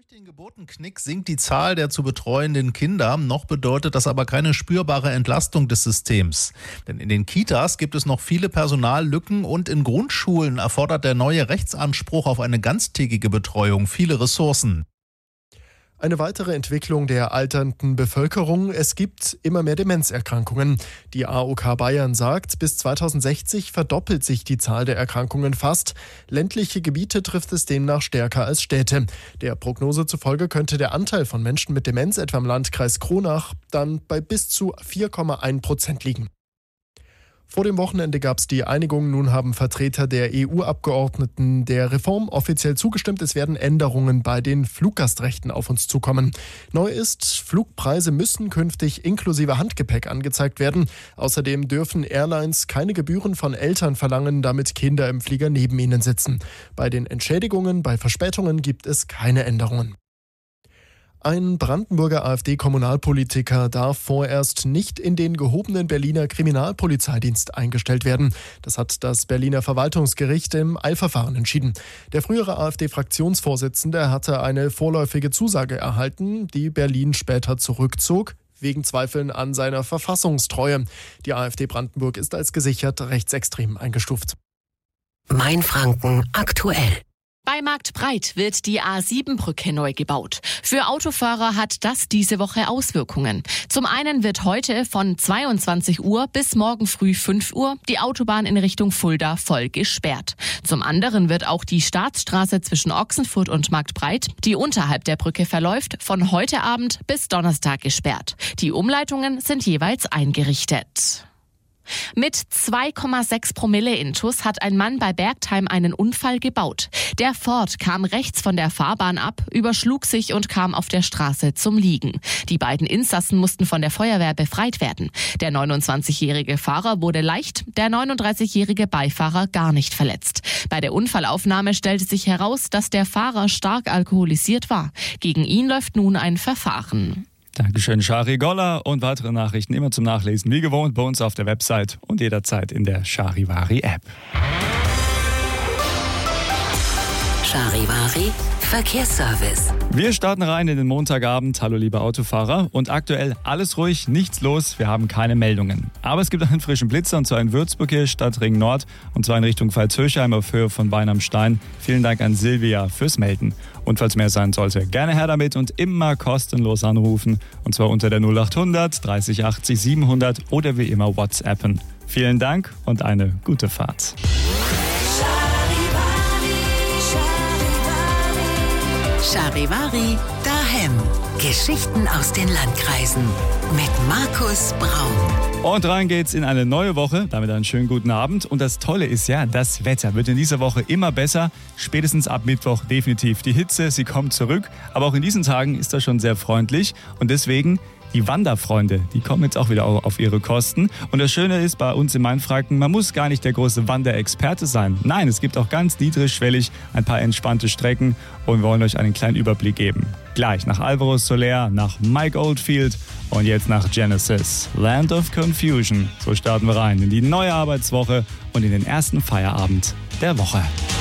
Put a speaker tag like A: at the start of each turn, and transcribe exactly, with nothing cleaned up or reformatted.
A: Durch den Geburtenknick sinkt die Zahl der zu betreuenden Kinder. Noch bedeutet das aber keine spürbare Entlastung des Systems. Denn in den Kitas gibt es noch viele Personallücken und in Grundschulen erfordert der neue Rechtsanspruch auf eine ganztägige Betreuung viele Ressourcen.
B: Eine weitere Entwicklung der alternden Bevölkerung: Es gibt immer mehr Demenzerkrankungen. Die A O K Bayern sagt, bis zweitausendsechzig verdoppelt sich die Zahl der Erkrankungen fast. Ländliche Gebiete trifft es demnach stärker als Städte. Der Prognose zufolge könnte der Anteil von Menschen mit Demenz etwa im Landkreis Kronach dann bei bis zu vier Komma eins Prozent liegen. Vor dem Wochenende gab es die Einigung. Nun haben Vertreter der E U-Abgeordneten der Reform offiziell zugestimmt. Es werden Änderungen bei den Fluggastrechten auf uns zukommen. Neu ist, Flugpreise müssen künftig inklusive Handgepäck angezeigt werden. Außerdem dürfen Airlines keine Gebühren von Eltern verlangen, damit Kinder im Flieger neben ihnen sitzen. Bei den Entschädigungen bei Verspätungen gibt es keine Änderungen. Ein Brandenburger AfD-Kommunalpolitiker darf vorerst nicht in den gehobenen Berliner Kriminalpolizeidienst eingestellt werden. Das hat das Berliner Verwaltungsgericht im Eilverfahren entschieden. Der frühere AfD-Fraktionsvorsitzende hatte eine vorläufige Zusage erhalten, die Berlin später zurückzog, wegen Zweifeln an seiner Verfassungstreue. Die AfD Brandenburg ist als gesichert rechtsextrem eingestuft.
C: Mainfranken aktuell.
D: Bei Marktbreit wird die A sieben Brücke neu gebaut. Für Autofahrer hat das diese Woche Auswirkungen. Zum einen wird heute von zweiundzwanzig Uhr bis morgen früh fünf Uhr die Autobahn in Richtung Fulda voll gesperrt. Zum anderen wird auch die Staatsstraße zwischen Ochsenfurt und Marktbreit, die unterhalb der Brücke verläuft, von heute Abend bis Donnerstag gesperrt. Die Umleitungen sind jeweils eingerichtet. Mit zwei Komma sechs Promille Intus hat ein Mann bei Bergtheim einen Unfall gebaut. Der Ford kam rechts von der Fahrbahn ab, überschlug sich und kam auf der Straße zum Liegen. Die beiden Insassen mussten von der Feuerwehr befreit werden. Der neunundzwanzigjährige Fahrer wurde leicht, der neununddreißigjährige Beifahrer gar nicht verletzt. Bei der Unfallaufnahme stellte sich heraus, dass der Fahrer stark alkoholisiert war. Gegen ihn läuft nun ein Verfahren.
E: Dankeschön, Shari Goller, und weitere Nachrichten immer zum Nachlesen wie gewohnt bei uns auf der Website und jederzeit in der Charivari-App.
C: Charivari Verkehrsservice.
E: Wir starten rein in den Montagabend. Hallo liebe Autofahrer. Und aktuell alles ruhig, nichts los. Wir haben keine Meldungen. Aber es gibt einen frischen Blitzer, und zwar in Würzburg hier, Stadtring Nord, und zwar in Richtung Pfalz-Höchheim auf Höhe von Wein am Stein. Vielen Dank an Silvia fürs Melden. Und falls mehr sein sollte, gerne her damit und immer kostenlos anrufen. Und zwar unter der null achthundert dreißig achtzig siebenhundert oder wie immer WhatsAppen. Vielen Dank und eine gute Fahrt.
C: Charivari daheim. Geschichten aus den Landkreisen mit Markus Braun.
E: Und rein geht's in eine neue Woche, damit einen schönen guten Abend. Und das Tolle ist ja, das Wetter wird in dieser Woche immer besser. Spätestens ab Mittwoch definitiv die Hitze, sie kommt zurück. Aber auch in diesen Tagen ist das schon sehr freundlich. Und deswegen die Wanderfreunde, die kommen jetzt auch wieder auf ihre Kosten. Und das Schöne ist bei uns in Mainfranken, man muss gar nicht der große Wanderexperte sein. Nein, es gibt auch ganz niedrigschwellig ein paar entspannte Strecken und wir wollen euch einen kleinen Überblick geben. Gleich nach Alvaro Soler, nach Mike Oldfield und jetzt nach Genesis. Land of Confusion. So starten wir rein in die neue Arbeitswoche und in den ersten Feierabend der Woche.